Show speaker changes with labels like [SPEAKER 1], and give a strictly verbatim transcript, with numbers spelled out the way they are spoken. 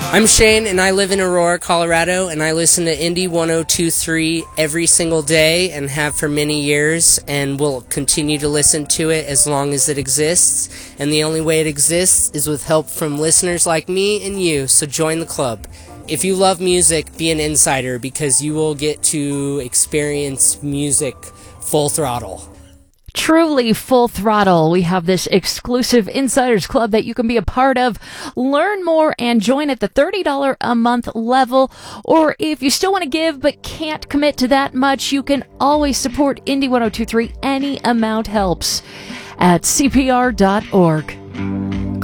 [SPEAKER 1] I'm Shane, and I live in Aurora, Colorado, and I listen to Indie one oh two point three every single day and have for many years, and will continue to listen to it as long as it exists. And the only way it exists is with help from listeners like me and you, so join the club. If you love music, be an insider, because you will get to experience music full throttle.
[SPEAKER 2] Truly full throttle. We have this exclusive Insiders Club that you can be a part of. Learn more and join at the thirty dollars a month level. Or if you still want to give but can't commit to that much, you can always support Indie one oh two point three. Any amount helps at C P R dot org.